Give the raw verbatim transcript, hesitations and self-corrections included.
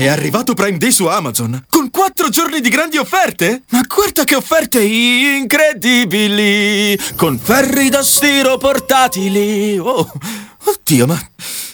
È arrivato Prime Day su Amazon, con quattro giorni di grandi offerte! Ma guarda che offerte incredibili! Con ferri da stiro portatili! Oh, oddio, ma